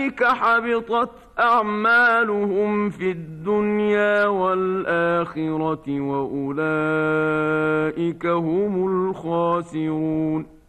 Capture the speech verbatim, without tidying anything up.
أولئك حبطت أعمالهم في الدنيا والآخرة وأولئك هم الخاسرون.